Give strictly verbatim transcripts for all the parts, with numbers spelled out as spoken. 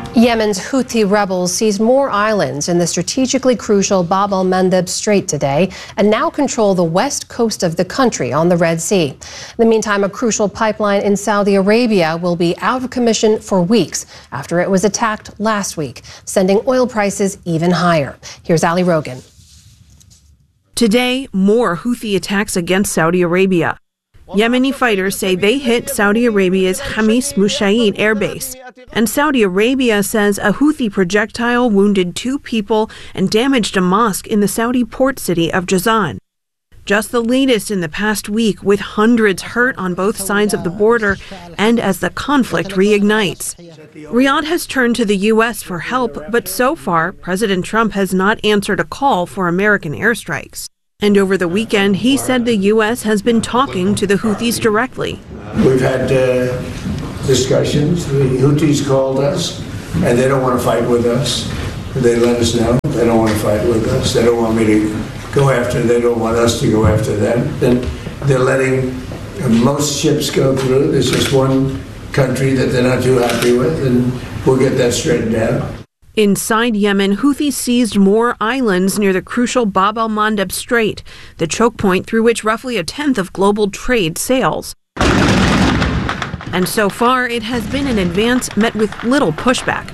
Yemen's Houthi rebels seized more islands in the strategically crucial Bab el-Mandeb Strait today and now control the west coast of the country on the Red Sea. In the meantime, a crucial pipeline in Saudi Arabia will be out of commission for weeks after it was attacked last week, sending oil prices even higher. Here's Ali Rogan. Today, more Houthi attacks against Saudi Arabia. Yemeni fighters say they hit Saudi Arabia's Hamis Mushaid air base. And Saudi Arabia says a Houthi projectile wounded two people and damaged a mosque in the Saudi port city of Jazan. Just the latest in the past week, with hundreds hurt on both sides of the border and as the conflict reignites. Riyadh has turned to the U S for help, but so far, President Trump has not answered a call for American airstrikes. And over the weekend, he said the U S has been talking to the Houthis directly. We've had uh, discussions. The Houthis called us, and they don't want to fight with us. They let us know they don't want to fight with us. They don't want me to go after, they don't want us to go after them. And they're letting most ships go through. There's just one country that they're not too happy with, and we'll get that straightened out. Inside Yemen, Houthis seized more islands near the crucial Bab el-Mandeb Strait, the choke point through which roughly a tenth of global trade sails. And so far, it has been an advance met with little pushback,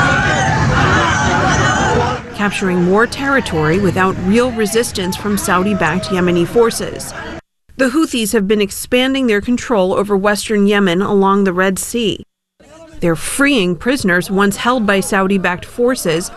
capturing more territory without real resistance from Saudi-backed Yemeni forces. The Houthis have been expanding their control over western Yemen along the Red Sea. They're freeing prisoners once held by Saudi-backed forces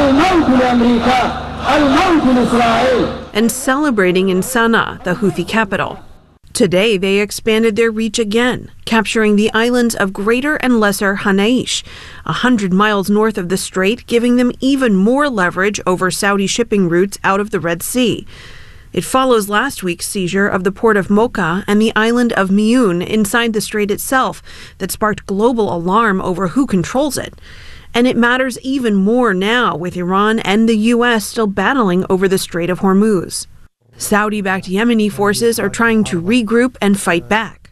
and celebrating in Sana'a, the Houthi capital. Today, they expanded their reach again, capturing the islands of Greater and Lesser Hanaish, a hundred miles north of the strait, giving them even more leverage over Saudi shipping routes out of the Red Sea. It follows last week's seizure of the port of Mocha and the island of Miyun inside the strait itself that sparked global alarm over who controls it. And it matters even more now with Iran and the U S still battling over the Strait of Hormuz. Saudi-backed Yemeni forces are trying to regroup and fight back.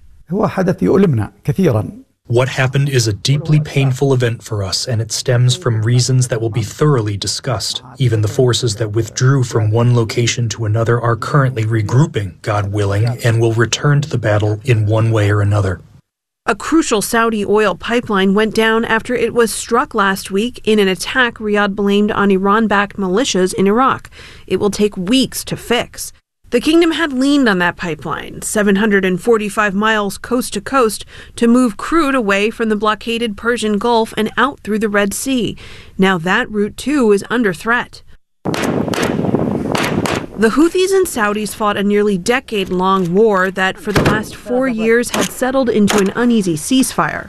What happened is a deeply painful event for us, and it stems from reasons that will be thoroughly discussed. Even the forces that withdrew from one location to another are currently regrouping, God willing, and will return to the battle in one way or another. A crucial Saudi oil pipeline went down after it was struck last week in an attack Riyadh blamed on Iran-backed militias in Iraq. It will take weeks to fix. The kingdom had leaned on that pipeline, seven hundred forty-five miles coast to coast, to move crude away from the blockaded Persian Gulf and out through the Red Sea. Now that route, too, is under threat. The Houthis and Saudis fought a nearly decade-long war that, for the last four years, had settled into an uneasy ceasefire.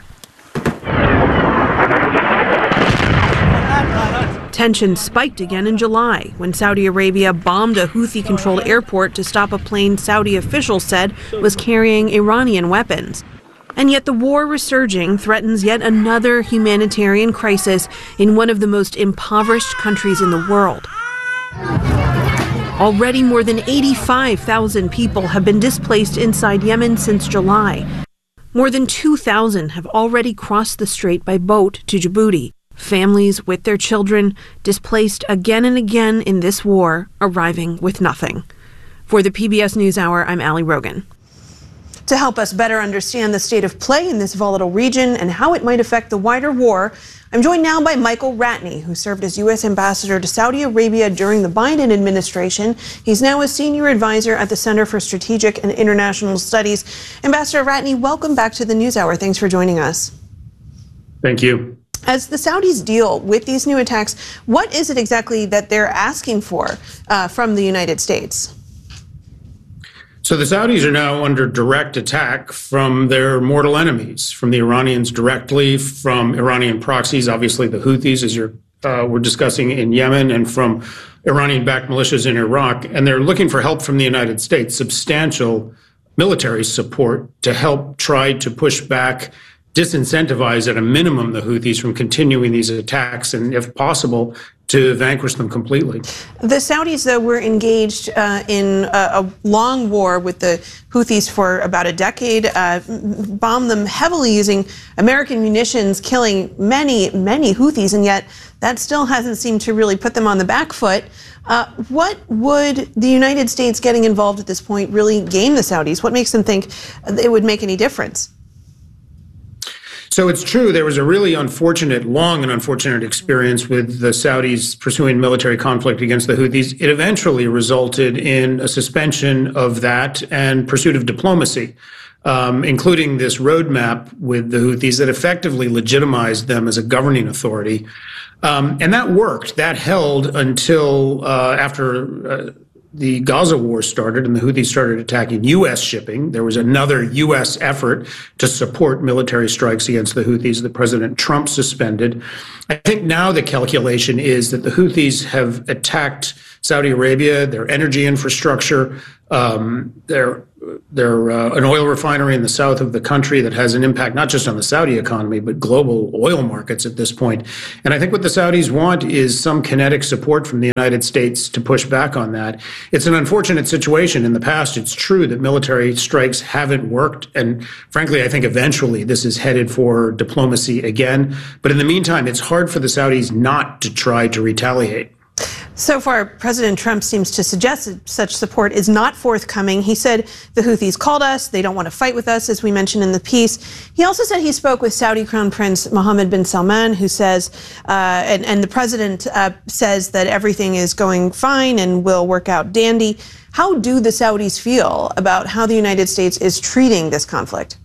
Tension spiked again in July when Saudi Arabia bombed a Houthi-controlled airport to stop a plane Saudi officials said was carrying Iranian weapons. And yet the war resurging threatens yet another humanitarian crisis in one of the most impoverished countries in the world. Already more than eighty-five thousand people have been displaced inside Yemen since July. More than two thousand have already crossed the strait by boat to Djibouti. Families with their children displaced again and again in this war, arriving with nothing. For the P B S NewsHour, I'm Ali Rogan. To help us better understand the state of play in this volatile region and how it might affect the wider war, I'm joined now by Michael Ratney, who served as U S ambassador to Saudi Arabia during the Biden administration. He's now a senior advisor at the Center for Strategic and International Studies. Ambassador Ratney, welcome back to the NewsHour. Thanks for joining us. Thank you. As the Saudis deal with these new attacks, what is it exactly that they're asking for uh, from the United States? So the Saudis are now under direct attack from their mortal enemies, from the Iranians directly, from Iranian proxies, obviously the Houthis, as you're, uh, we're discussing in Yemen, and from Iranian-backed militias in Iraq. And they're looking for help from the United States, substantial military support to help try to push back, disincentivize at a minimum the Houthis from continuing these attacks, and if possible, to vanquish them completely. The Saudis, though, were engaged uh, in a, a long war with the Houthis for about a decade, uh, bombed them heavily using American munitions, killing many, many Houthis, and yet that still hasn't seemed to really put them on the back foot. Uh, what would the United States getting involved at this point really gain the Saudis? What makes them think it would make any difference? So it's true, there was a really unfortunate, long and unfortunate experience with the Saudis pursuing military conflict against the Houthis. It eventually resulted in a suspension of that and pursuit of diplomacy, um, including this roadmap with the Houthis that effectively legitimized them as a governing authority. Um, and that worked. That held until uh, after uh, the Gaza war started and the Houthis started attacking U S shipping. There was another U S effort to support military strikes against the Houthis that President Trump suspended. I think now the calculation is that the Houthis have attacked Saudi Arabia, their energy infrastructure, um, their They're uh, an oil refinery in the south of the country that has an impact not just on the Saudi economy, but global oil markets at this point. And I think what the Saudis want is some kinetic support from the United States to push back on that. It's an unfortunate situation. In the past, it's true that military strikes haven't worked. And frankly, I think eventually this is headed for diplomacy again. But in the meantime, it's hard for the Saudis not to try to retaliate. So far, President Trump seems to suggest that such support is not forthcoming. He said the Houthis called us. They don't want to fight with us, as we mentioned in the piece. He also said he spoke with Saudi Crown Prince Mohammed bin Salman, who says, uh, and, and the president uh, says that everything is going fine and will work out dandy. How do the Saudis feel about how the United States is treating this conflict?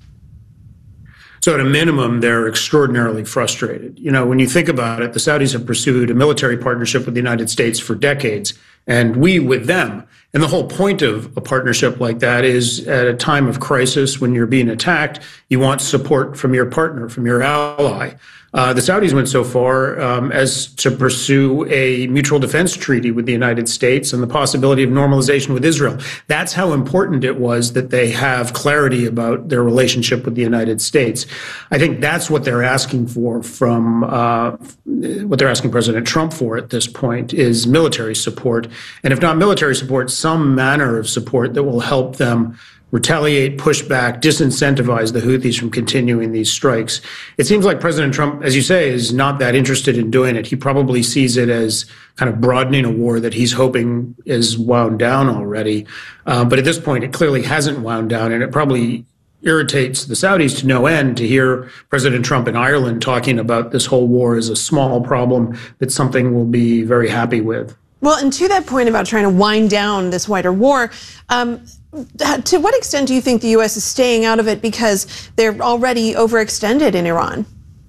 So at a minimum, they're extraordinarily frustrated. You know, when you think about it, the Saudis have pursued a military partnership with the United States for decades, and we with them. And the whole point of a partnership like that is at a time of crisis, when you're being attacked, you want support from your partner, from your ally. Uh, the Saudis went so far um, as to pursue a mutual defense treaty with the United States and the possibility of normalization with Israel. That's how important it was that they have clarity about their relationship with the United States. I think that's what they're asking for from uh, what they're asking President Trump for at this point is military support. And if not military support, some manner of support that will help them retaliate, push back, disincentivize the Houthis from continuing these strikes. It seems like President Trump, as you say, is not that interested in doing it. He probably sees it as kind of broadening a war that he's hoping is wound down already. Uh, but at this point, it clearly hasn't wound down, and it probably irritates the Saudis to no end to hear President Trump in Ireland talking about this whole war as a small problem that's something we'll be very happy with. Well, and to that point about trying to wind down this wider war, um, to what extent do you think the U S is staying out of it because they're already overextended in Iran?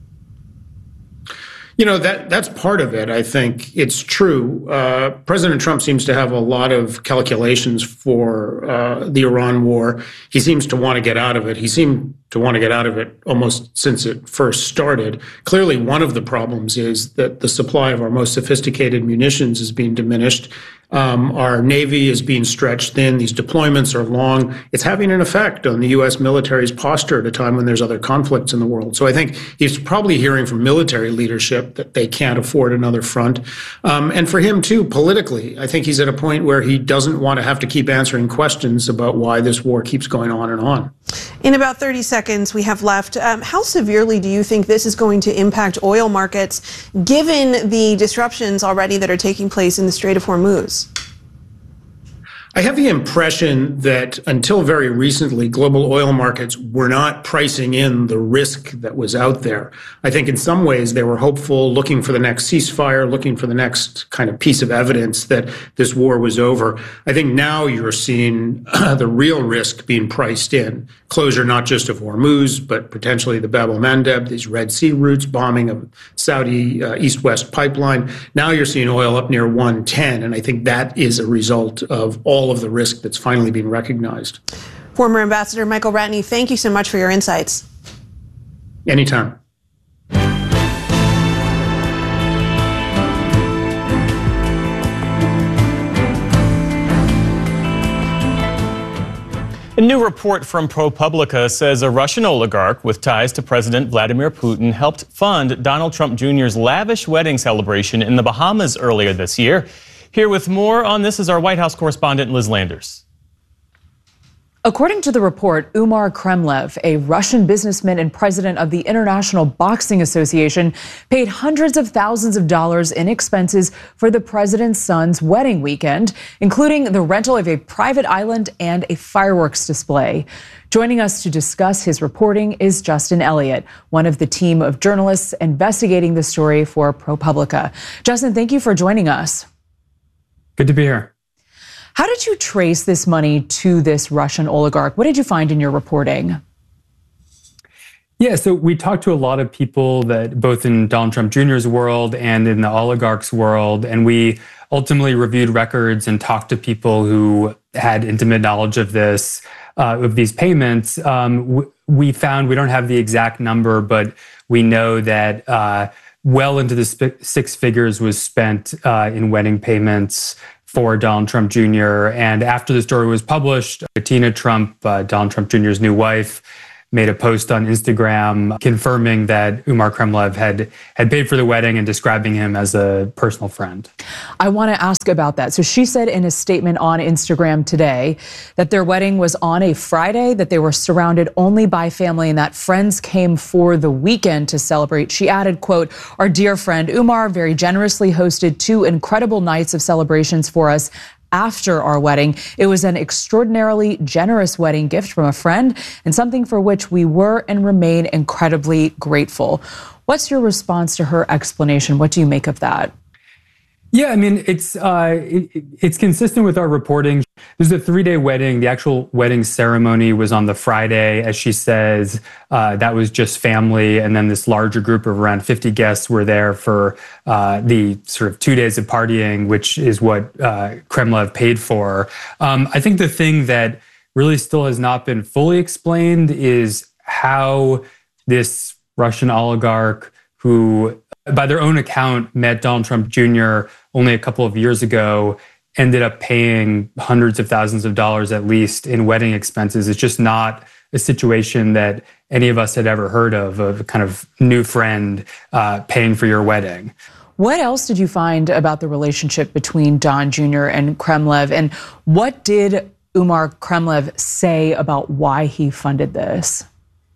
You know, that that's part of it. I think it's true. Uh, President Trump seems to have a lot of calculations for uh, the Iran war. He seems to want to get out of it. He seemed to want to get out of it almost since it first started. Clearly, one of the problems is that the supply of our most sophisticated munitions is being diminished. Um, our Navy is being stretched thin. These deployments are long. It's having an effect on the U S military's posture at a time when there's other conflicts in the world. So I think he's probably hearing from military leadership that they can't afford another front. Um, and for him, too, politically, I think he's at a point where he doesn't want to have to keep answering questions about why this war keeps going on and on. In about thirty seconds we have left, um, how severely do you think this is going to impact oil markets, given the disruptions already that are taking place in the Strait of Hormuz? I have the impression that until very recently, global oil markets were not pricing in the risk that was out there. I think in some ways they were hopeful, looking for the next ceasefire, looking for the next kind of piece of evidence that this war was over. I think now you're seeing uh, the real risk being priced in. Closure not just of Hormuz, but potentially the Bab el-Mandeb, these Red Sea routes, bombing of Saudi uh, East-West pipeline. Now you're seeing oil up near one ten, and I think that is a result of all of the risk that's finally being recognized. Former Ambassador Michael Ratney, thank you so much for your insights. Anytime. A new report from ProPublica says a Russian oligarch with ties to President Vladimir Putin helped fund Donald Trump Junior's lavish wedding celebration in the Bahamas earlier this year. Here with more on this is our White House correspondent, Liz Landers. According to the report, Umar Kremlev, a Russian businessman and president of the International Boxing Association, paid hundreds of thousands of dollars in expenses for the president's son's wedding weekend, including the rental of a private island and a fireworks display. Joining us to discuss his reporting is Justin Elliott, one of the team of journalists investigating the story for ProPublica. Justin, thank you for joining us. Good to be here. How did you trace this money to this Russian oligarch? What did you find in your reporting? Yeah, so we talked to a lot of people that both in Donald Trump Junior's world and in the oligarch's world, and we ultimately reviewed records and talked to people who had intimate knowledge of this, uh, of these payments. Um, w- we found, we don't have the exact number, but we know that uh, well into the sp- six figures was spent uh, in wedding payments for Donald Trump Junior And after the story was published, Tina Trump, uh, Donald Trump Junior's new wife, made a post on Instagram confirming that Umar Kremlev had had paid for the wedding and describing him as a personal friend. I want to ask about that. So she said in a statement on Instagram today that their wedding was on a Friday, that they were surrounded only by family and that friends came for the weekend to celebrate. She added, quote, "Our dear friend Umar very generously hosted two incredible nights of celebrations for us after our wedding. It was an extraordinarily generous wedding gift from a friend and something for which we were and remain incredibly grateful." What's your response to her explanation? What do you make of that? Yeah, I mean, it's uh, it, it's consistent with our reporting. This is a three-day wedding. The actual wedding ceremony was on the Friday. As she says, uh, that was just family. And then this larger group of around fifty guests were there for uh, the sort of two days of partying, which is what uh, Kremlev paid for. Um, I think the thing that really still has not been fully explained is how this Russian oligarch, who by their own account met Donald Trump Junior only a couple of years ago, ended up paying hundreds of thousands of dollars at least in wedding expenses. It's just not a situation that any of us had ever heard of, of a kind of new friend uh, paying for your wedding. What else did you find about the relationship between Don Junior and Kremlev? And what did Umar Kremlev say about why he funded this?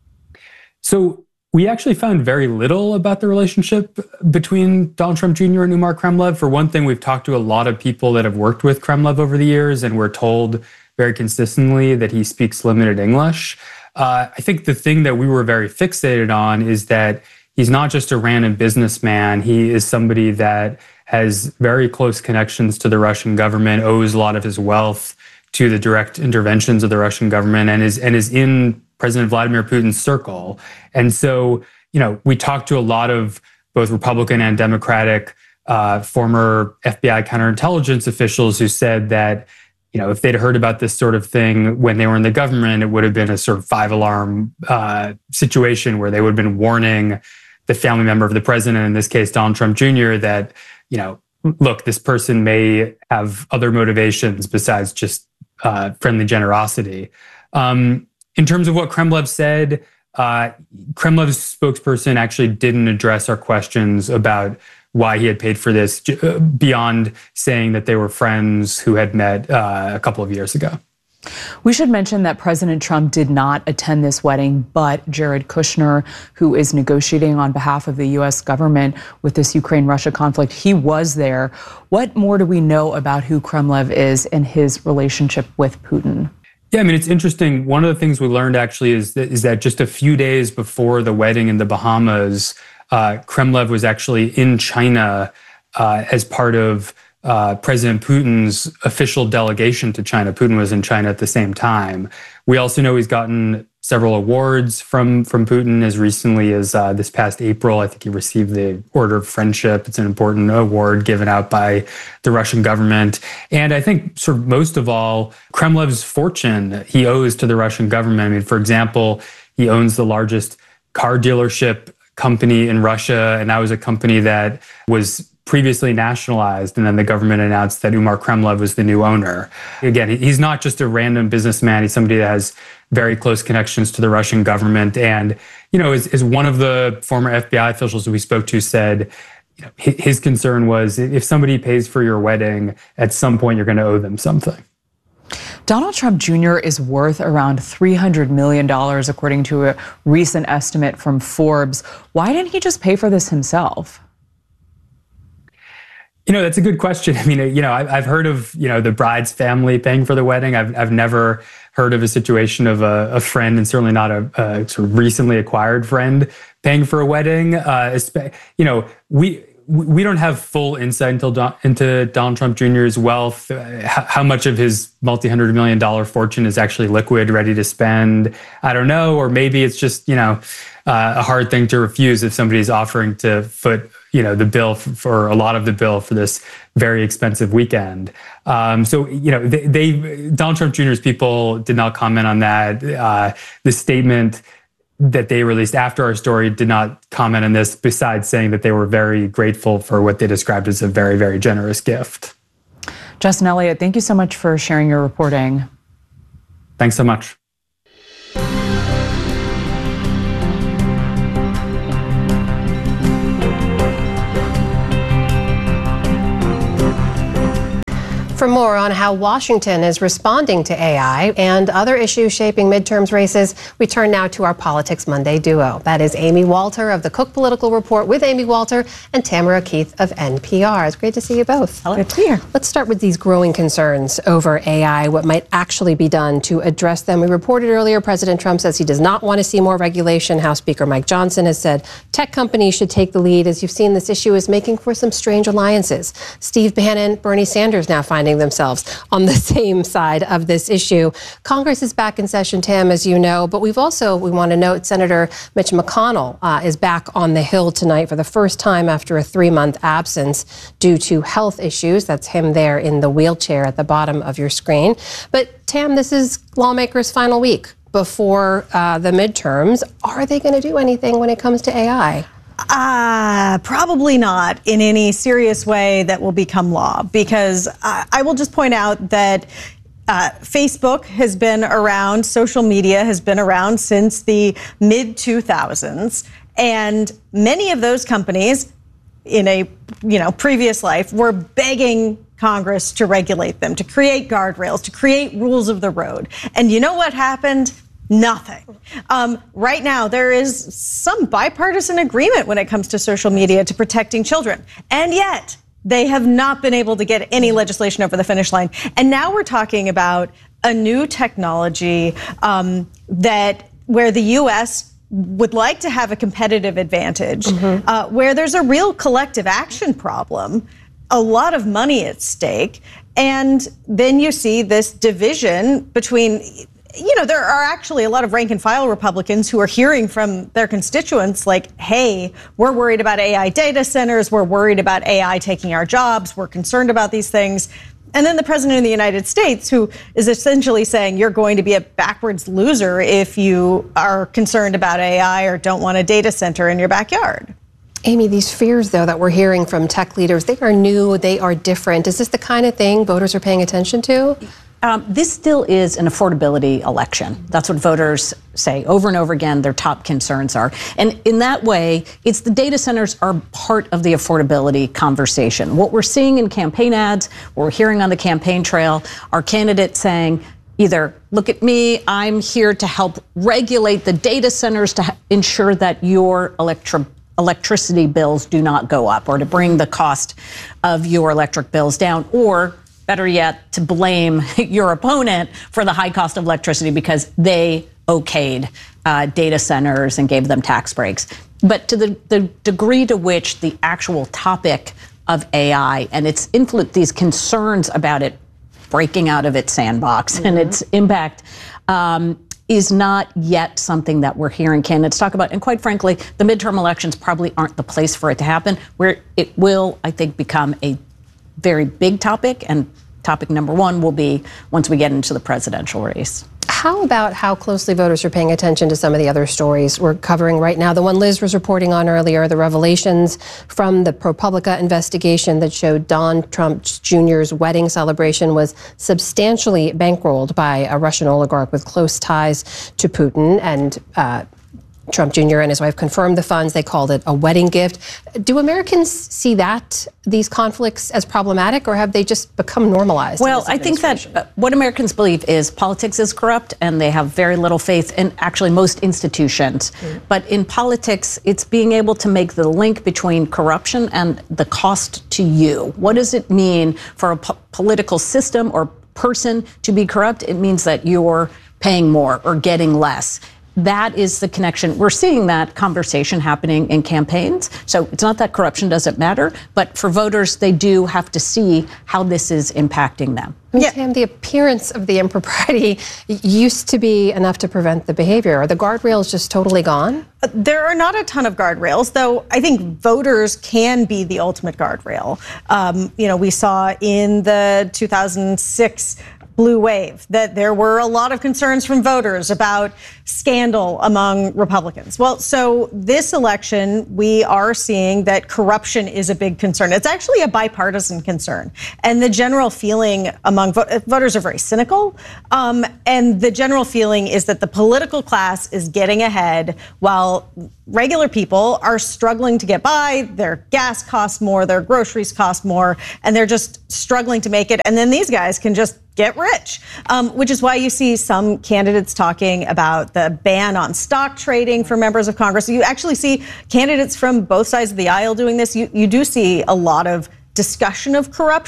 So we actually found very little about the relationship between Donald Trump Junior and Umar Kremlev. For one thing, we've talked to a lot of people that have worked with Kremlev over the years, and we're told very consistently that he speaks limited English. Uh, I think the thing that we were very fixated on is that he's not just a random businessman. He is somebody that has very close connections to the Russian government, owes a lot of his wealth to the direct interventions of the Russian government, and is and is in President Vladimir Putin's circle. And so, you know, we talked to a lot of both Republican and Democratic uh, former F B I counterintelligence officials who said that, you know, if they'd heard about this sort of thing when they were in the government, it would have been a sort of five alarm uh, situation where they would have been warning the family member of the president, in this case, Donald Trump Junior, that, you know, look, this person may have other motivations besides just uh, friendly generosity. Um, In terms of what Kremlev said, uh, Kremlev's spokesperson actually didn't address our questions about why he had paid for this, beyond saying that they were friends who had met uh, a couple of years ago. We should mention that President Trump did not attend this wedding, but Jared Kushner, who is negotiating on behalf of the U S government with this Ukraine-Russia conflict, he was there. What more do we know about who Kremlev is and his relationship with Putin? Yeah, I mean, it's interesting. One of the things we learned actually is that, is that just a few days before the wedding in the Bahamas, uh, Kremlev was actually in China uh, as part of uh, President Putin's official delegation to China. Putin was in China at the same time. We also know he's gotten several awards from, from Putin as recently as uh, this past April. I think he received the Order of Friendship. It's an important award given out by the Russian government. And I think sort of most of all, Kremlev's fortune he owes to the Russian government. I mean, for example, he owns the largest car dealership company in Russia, and that was a company that was previously nationalized, and then the government announced that Umar Kremlev was the new owner. Again, he's not just a random businessman. He's somebody that has very close connections to the Russian government. And, you know, as, as one of the former F B I officials that we spoke to said, you know, his concern was if somebody pays for your wedding, at some point you're going to owe them something. Donald Trump Junior is worth around three hundred million dollars, according to a recent estimate from Forbes. Why didn't he just pay for this himself? You know, that's a good question. I mean, you know, I've heard of, you know, the bride's family paying for the wedding. I've I've never heard of a situation of a, a friend, and certainly not a, a sort of recently acquired friend, paying for a wedding. Uh, you know, we we don't have full insight into, Don, into Donald Trump Junior's wealth, uh, how much of his multi-hundred million dollar fortune is actually liquid, ready to spend. I don't know, or maybe it's just, you know, uh, a hard thing to refuse if somebody's offering to foot, you know, the bill for, for a lot of the bill for this very expensive weekend. Um, so, you know, they, they Donald Trump Junior's people did not comment on that. Uh, the statement that they released after our story did not comment on this, besides saying that they were very grateful for what they described as a very, very generous gift. Justin Elliott, thank you so much for sharing your reporting. Thanks so much. For more on how Washington is responding to A I and other issues shaping midterms races, we turn now to our Politics Monday duo. That is Amy Walter of the Cook Political Report with Amy Walter and Tamara Keith of N P R. It's great to see you both. Hello. Good to be here. Let's start with these growing concerns over A I, what might actually be done to address them. We reported earlier President Trump says he does not want to see more regulation. House Speaker Mike Johnson has said tech companies should take the lead. As you've seen, this issue is making for some strange alliances. Steve Bannon, Bernie Sanders now finding themselves on the same side of this issue. Congress is back in session, Tam, as you know, but we've also, we want to note, Senator Mitch McConnell uh, is back on the Hill tonight for the first time after a three-month absence due to health issues. That's him there in the wheelchair at the bottom of your screen. But Tam, this is lawmakers' final week before uh, the midterms. Are they going to do anything when it comes to A I? Uh, probably not in any serious way that will become law, because uh, I will just point out that uh, Facebook has been around, social media has been around since the mid two thousands, and many of those companies in a you know previous life were begging Congress to regulate them, to create guardrails, to create rules of the road. And you know what happened? Nothing. Um, right now, there is some bipartisan agreement when it comes to social media to protecting children. And yet, they have not been able to get any legislation over the finish line. And now we're talking about a new technology um, that where the U S would like to have a competitive advantage, mm-hmm. uh, where there's a real collective action problem, a lot of money at stake. And then you see this division between... You know, there are actually a lot of rank and file Republicans who are hearing from their constituents like, hey, we're worried about A I data centers. We're worried about A I taking our jobs. We're concerned about these things. And then the president of the United States, who is essentially saying you're going to be a backwards loser if you are concerned about A I or don't want a data center in your backyard. Amy, these fears, though, that we're hearing from tech leaders, they are new, they are different. Is this the kind of thing voters are paying attention to? Um, this still is an affordability election. That's what voters say over and over again their top concerns are. And in that way, it's the data centers are part of the affordability conversation. What we're seeing in campaign ads, what we're hearing on the campaign trail, are candidates saying, either, look at me, I'm here to help regulate the data centers to ha- ensure that your electric electricity bills do not go up, or to bring the cost of your electric bills down, or better yet, to blame your opponent for the high cost of electricity because they okayed uh, data centers and gave them tax breaks. But to the, the degree to which the actual topic of A I and its influence, these concerns about it breaking out of its sandbox mm-hmm. and its impact um, is not yet something that we're hearing candidates talk about. And quite frankly, the midterm elections probably aren't the place for it to happen, where it will, I think, become a very big topic, and topic number one will be once we get into the presidential race. How about how closely voters are paying attention to some of the other stories we're covering right now? The one Liz was reporting on earlier, the revelations from the ProPublica investigation that showed Don Trump Junior's wedding celebration was substantially bankrolled by a Russian oligarch with close ties to Putin, and uh, Trump Junior and his wife confirmed the funds. They called it a wedding gift. Do Americans see that, these conflicts, as problematic, or have they just become normalized? Well, I think that uh, what Americans believe is politics is corrupt, and they have very little faith in actually most institutions. Mm. But in politics, it's being able to make the link between corruption and the cost to you. What does it mean for a po- political system or person to be corrupt? It means that you're paying more or getting less. That is the connection. We're seeing that conversation happening in campaigns. So it's not that corruption doesn't matter, but for voters, they do have to see how this is impacting them. Yeah. Tam, the appearance of the impropriety used to be enough to prevent the behavior. Are the guardrails just totally gone? Uh, there are not a ton of guardrails, though I think voters can be the ultimate guardrail. Um, you know, we saw in the two thousand six blue wave that there were a lot of concerns from voters about scandal among Republicans. Well, so this election, we are seeing that corruption is a big concern. It's actually a bipartisan concern. And the general feeling among vo- voters are very cynical. Um, and the general feeling is that the political class is getting ahead while regular people are struggling to get by. Their gas costs more, their groceries cost more, and they're just struggling to make it. And then these guys can just get rich, um, which is why you see some candidates talking about the ban on stock trading for members of Congress. You actually see candidates from both sides of the aisle doing this. You, you do see a lot of discussion of corruption.